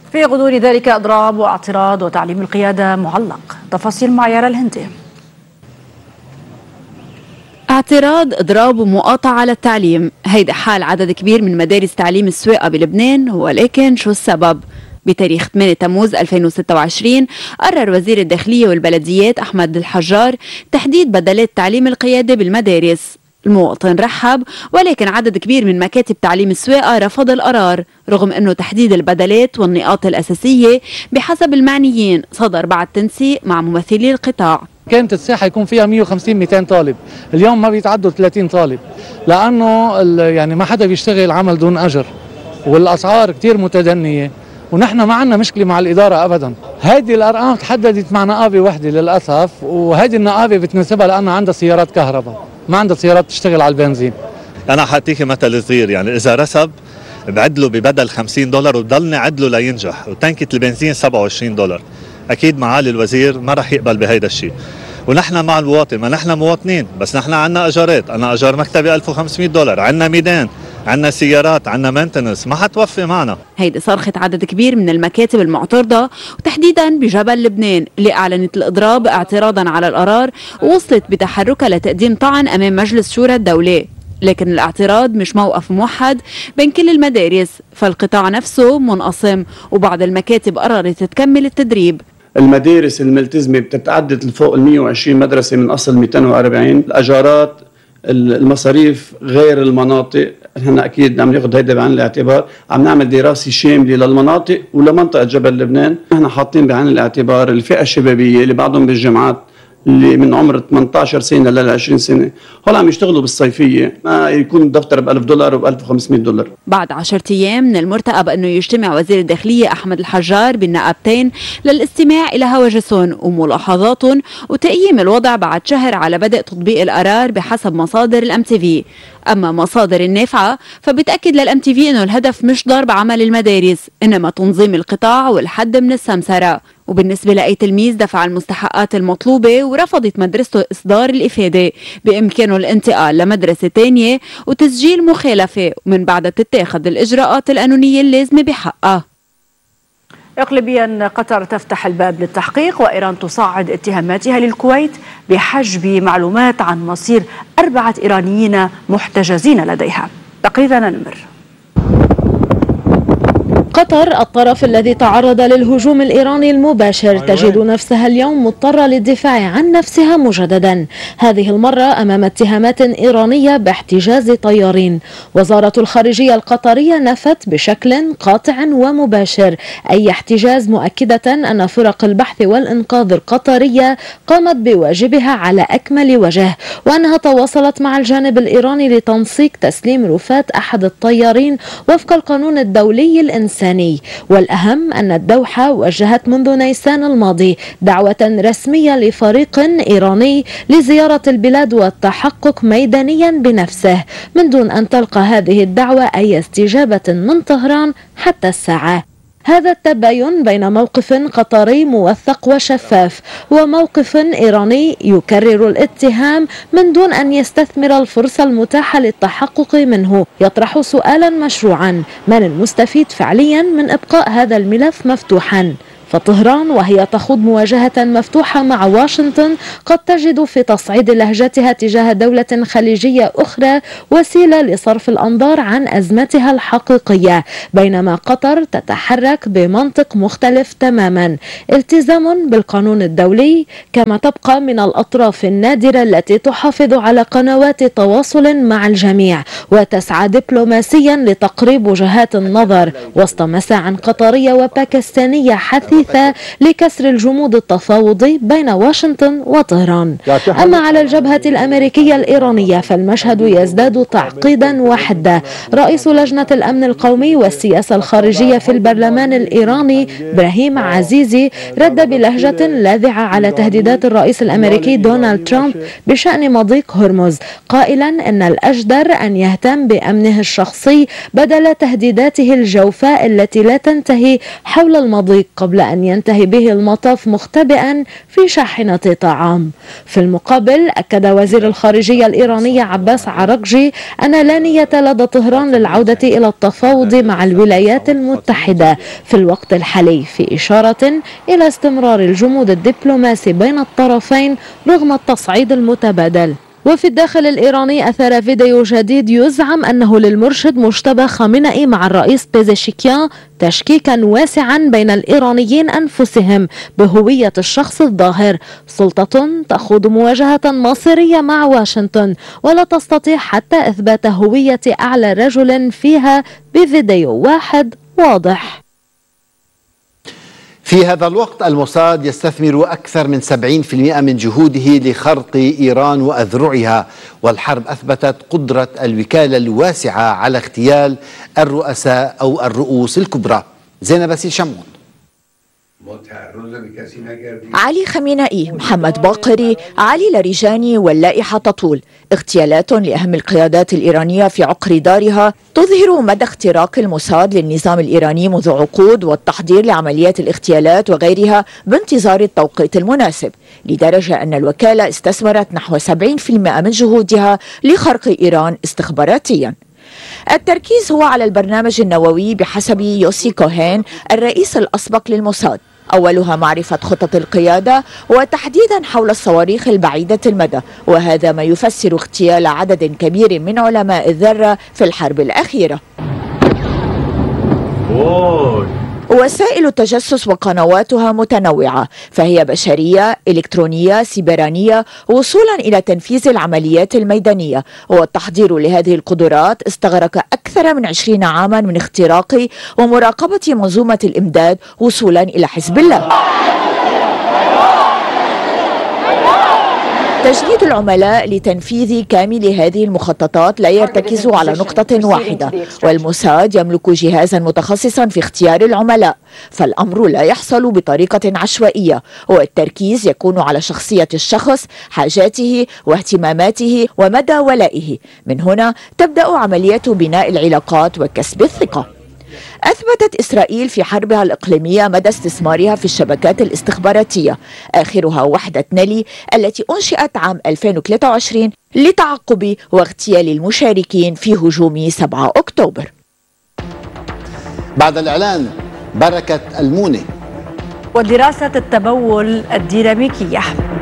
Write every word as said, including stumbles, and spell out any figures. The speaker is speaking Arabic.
في غضون ذلك إضراب واعتراض وتعليم القيادة معلق. تفاصيل مع يارا الهندي. اعتراض، اضراب ومقاطعة للتعليم، هيدا حال عدد كبير من مدارس تعليم السواقة بلبنان. ولكن شو السبب؟ بتاريخ ثمانية تموز ألفين وستة وعشرين قرر وزير الداخلية والبلديات أحمد الحجار تحديد بدلات تعليم القيادة بالمدارس. المواطن رحب، ولكن عدد كبير من مكاتب تعليم السواقة رفض القرار، رغم أنه تحديد البدلات والنقاط الأساسية بحسب المعنيين صدر بعد تنسيق مع ممثلي القطاع. كانت الساحة يكون فيها مئة وخمسين مئتين طالب، اليوم ما بيتعدوا ثلاثين طالب، لأنه يعني ما حدا بيشتغل عمل دون أجر، والأسعار كتير متدنية، ونحن ما عندنا مشكلة مع الإدارة أبدا. هذه الأرقام تحددت مع نقابة وحدة للأسف، وهذه النقابة بتناسبها لأنها عندها سيارات كهرباء، ما عندها سيارات تشتغل على البنزين. أنا حأعطيكي مثل صغير، يعني إذا رسب بعدله ببدل خمسين دولار وبضلني عدله لينجح، وتنكة البنزين سبعة وعشرين دولار، أكيد معالي الوزير ما رح يقبل بهيدا الشيء. ونحن مع المواطن، ما نحن مواطنين، بس نحن عنا أجارات، أنا أجار مكتبي ألف وخمسمئة دولار، عنا ميدان، عنا سيارات، عنا مينتنس، ما حتوفي معنا. هيدي صرخة عدد كبير من المكاتب المعترضة، وتحديدا بجبل لبنان اللي أعلنت الإضراب اعتراضا على القرار، ووصلت بتحركها لتقديم طعن أمام مجلس شورى الدولة. لكن الاعتراض مش موقف موحد بين كل المدارس، فالقطاع نفسه منقسم، وبعض المكاتب قررت تكمل التدريب. المدارس الملتزمة بتتعدد لفوق ال مئة وعشرين مدرسة من أصل مئتين وأربعين، الأجارات، المصاريف غير المناطق، نحن أكيد عم ناخذ هيدا بعين الاعتبار، عم نعمل دراسة شاملة للمناطق ولمنطقة جبل لبنان. نحن حاطين بعين الاعتبار الفئة الشبابية اللي بعضهم بالجامعات اللي من عمر ثمانية عشر سنة لل عشرين سنة، هول عم يشتغلوا بالصيفية، ما يكون الدفتر ب ألف دولار وب ألف وخمسمئة دولار. بعد عشرة أيام من المرتقب أنه يجتمع وزير الداخلية أحمد الحجار بالنقابتين للاستماع إلى هواجسهم وملاحظاتهم وتقييم الوضع بعد شهر على بدء تطبيق القرار بحسب مصادر الام تي في. أما مصادر النافعة فبتأكد للام تي في أنه الهدف مش ضرب عمل المدارس، إنما تنظيم القطاع والحد من السمسرة. وبالنسبة لأي تلميذ دفع المستحقات المطلوبة ورفضت مدرسته إصدار الإفادة، بإمكانه الانتقال لمدرسة تانية وتسجيل مخالفة، ومن بعدها تتاخذ الإجراءات القانونية اللازمة بحقها. إقليميا، قطر تفتح الباب للتحقيق، وإيران تصعد اتهاماتها للكويت بحجب معلومات عن مصير أربعة إيرانيين محتجزين لديها. تقريبا نمر. قطر الطرف الذي تعرض للهجوم الإيراني المباشر تجد نفسها اليوم مضطرة للدفاع عن نفسها مجددا، هذه المرة أمام اتهامات إيرانية باحتجاز طيارين. وزارة الخارجية القطرية نفت بشكل قاطع ومباشر أي احتجاز، مؤكدة أن فرق البحث والإنقاذ القطرية قامت بواجبها على أكمل وجه، وأنها تواصلت مع الجانب الإيراني لتنسيق تسليم رفات أحد الطيارين وفق القانون الدولي الإنساني. والأهم أن الدوحة وجهت منذ نيسان الماضي دعوة رسمية لفريق إيراني لزيارة البلاد والتحقق ميدانيا بنفسه، من دون أن تلقى هذه الدعوة أي استجابة من طهران حتى الساعة. هذا التباين بين موقف قطري موثق وشفاف وموقف إيراني يكرر الاتهام من دون أن يستثمر الفرصة المتاحة للتحقق منه يطرح سؤالا مشروعا: من المستفيد فعليا من إبقاء هذا الملف مفتوحا؟ فطهران وهي تخوض مواجهة مفتوحة مع واشنطن قد تجد في تصعيد لهجتها تجاه دولة خليجية أخرى وسيلة لصرف الأنظار عن أزمتها الحقيقية، بينما قطر تتحرك بمنطق مختلف تماما، التزام بالقانون الدولي، كما تبقى من الأطراف النادرة التي تحافظ على قنوات تواصل مع الجميع وتسعى دبلوماسيا لتقريب وجهات النظر وسط مساعٍ قطرية وباكستانية حثيثة لكسر الجمود التفاوضي بين واشنطن وطهران. أما على الجبهة الأمريكية الإيرانية فالمشهد يزداد تعقيدا وحدة. رئيس لجنة الأمن القومي والسياسة الخارجية في البرلمان الإيراني إبراهيم عزيزي رد بلهجة لاذعة على تهديدات الرئيس الأمريكي دونالد ترامب بشأن مضيق هرمز، قائلا أن الأجدر أن يهتم بأمنه الشخصي بدل تهديداته الجوفاء التي لا تنتهي حول المضيق، قبل أن ينتهي به المطاف مختبئا في شاحنة طعام. في المقابل أكد وزير الخارجية الإيراني عباس عراقجي أن لا نية لدى طهران للعودة إلى التفاوض مع الولايات المتحدة في الوقت الحالي، في إشارة إلى استمرار الجمود الدبلوماسي بين الطرفين رغم التصعيد المتبادل. وفي الداخل الإيراني أثار فيديو جديد يزعم أنه للمرشد مجتبى خامنئي مع الرئيس بيزيشكيان تشكيكا واسعا بين الإيرانيين أنفسهم بهوية الشخص الظاهر. سلطة تخوض مواجهة مصيرية مع واشنطن ولا تستطيع حتى إثبات هوية أعلى رجل فيها بفيديو واحد واضح. في هذا الوقت الموساد يستثمر أكثر من سبعين بالمئة من جهوده لخرق إيران وأذرعها، والحرب أثبتت قدرة الوكالة الواسعة على اغتيال الرؤساء أو الرؤوس الكبرى. زينب باسيل شمون. علي خامنئي، محمد باقري، علي لاريجاني واللائحة تطول. اغتيالات لأهم القيادات الإيرانية في عقر دارها تظهر مدى اختراق الموساد للنظام الإيراني منذ عقود والتحضير لعمليات الاغتيالات وغيرها بانتظار التوقيت المناسب، لدرجة أن الوكالة استثمرت نحو سبعين بالمئة من جهودها لخرق إيران استخباراتيا. التركيز هو على البرنامج النووي بحسب يوسي كوهين الرئيس الأسبق للموساد، أولها معرفة خطط القيادة وتحديدا حول الصواريخ البعيدة المدى، وهذا ما يفسر اغتيال عدد كبير من علماء الذرة في الحرب الأخيرة. وسائل التجسس وقنواتها متنوعة، فهي بشرية، إلكترونية، سيبرانية، وصولا إلى تنفيذ العمليات الميدانية. والتحضير لهذه القدرات استغرق أكثر من عشرين عاما من اختراق ومراقبة منظومة الإمداد وصولا إلى حزب الله. تجنيد العملاء لتنفيذ كامل هذه المخططات لا يرتكز على نقطة واحدة، والموساد يملك جهازا متخصصا في اختيار العملاء، فالأمر لا يحصل بطريقة عشوائية، والتركيز يكون على شخصية الشخص، حاجاته واهتماماته ومدى ولائه. من هنا تبدأ عملية بناء العلاقات وكسب الثقة. أثبتت إسرائيل في حربها الإقليمية مدى استثمارها في الشبكات الاستخباراتية، آخرها وحدة نيلي التي أنشئت عام ألفين وثلاثة وعشرين لتعقب واغتيال المشاركين في هجوم سبعة أكتوبر. بعد الإعلان بركة المونة ودراسة التبول الديناميكية.